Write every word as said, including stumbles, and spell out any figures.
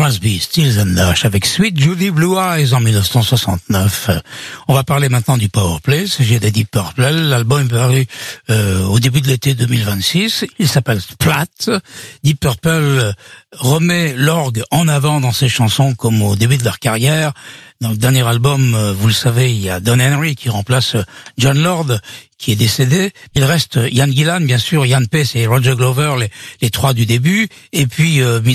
Crosby, Stills and Nash avec Sweet Judy Blue Eyes en mille neuf cent soixante-neuf. On va parler maintenant du Powerplay, c'est des Deep Purple. L'album est paru euh, au début de l'été deux mille vingt-six. Il s'appelle Splat. Deep Purple remet l'orgue en avant dans ses chansons comme au début de leur carrière. Dans le dernier album, vous le savez, il y a Don Henry qui remplace John Lord, qui est décédé. Il reste Ian Gillan, bien sûr, Ian Pace et Roger Glover, les, les trois du début. Et puis, euh,